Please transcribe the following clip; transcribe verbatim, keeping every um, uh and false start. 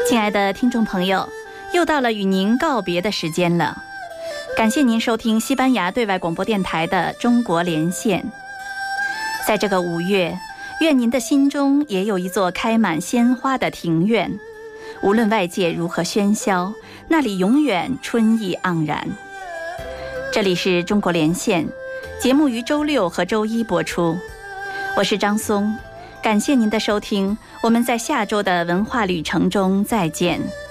亲爱的听众朋友，又到了与您告别的时间了。感谢您收听西班牙对外广播电台的中国连线。在这个五月，愿您的心中也有一座开满鲜花的庭院，无论外界如何喧嚣，那里永远春意盎然。这里是中国连线，节目于周六和周一播出。我是张松，感谢您的收听，我们在下周的文化旅程中再见。